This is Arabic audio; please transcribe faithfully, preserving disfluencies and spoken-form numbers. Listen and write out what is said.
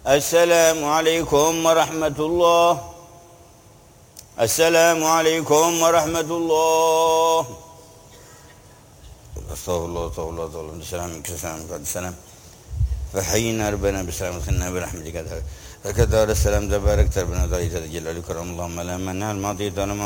السلام عليكم ورحمة الله. السلام عليكم ورحمة الله. استغفر الله استغفر الله استغفر الله. السلام عليكم السلام عليكم السلام. فحينا ربنا بسلام وخلنا برحمتك. هكذا السلام تبارك ربنا تعالى جل وعلا. اللهم لا منع الماضي